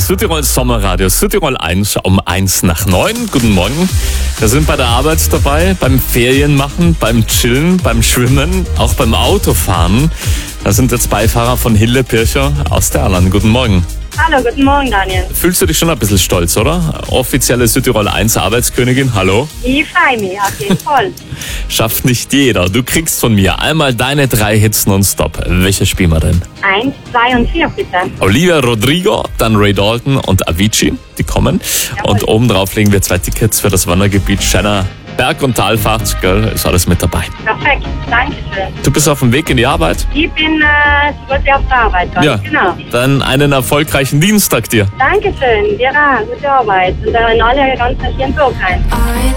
Südtirol Sommerradio, Südtirol 1 um 8:01. Guten Morgen. Wir sind bei der Arbeit dabei, beim Ferienmachen, beim Chillen, beim Schwimmen, auch beim Autofahren. Da sind jetzt Beifahrer von Hilde Pircher aus der Erlangen. Guten Morgen. Hallo, guten Morgen, Daniel. Fühlst du dich schon ein bisschen stolz, oder? Offizielle Südtirol 1 Arbeitskönigin, hallo? Ich freue mich, auf jeden Fall. Schafft nicht jeder. Du kriegst von mir einmal deine 3 Hits nonstop. Welche spielen wir denn? 1, 2 und 4, bitte. Olivia Rodrigo, dann Ray Dalton und Avicii, die kommen. Jawohl. Und obendrauf legen wir 2 Tickets für das Wandergebiet Scheiner Berg- und Talfahrt. Gell, ist alles mit dabei. Perfekt, danke schön. Du bist auf dem Weg in die Arbeit? Ich bin quasi auf der Arbeit. Ja. Genau. Dann einen erfolgreichen Dienstag dir. Dankeschön, dir auch, gute Arbeit. Und dann alle ganz schönen Tag rein.